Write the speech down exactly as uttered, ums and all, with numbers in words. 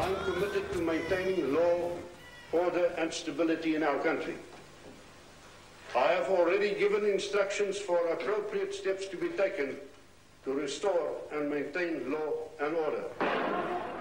I'm committed to maintaining law, order and stability in our country. I have already given instructions for appropriate steps to be taken to restore and maintain law and order.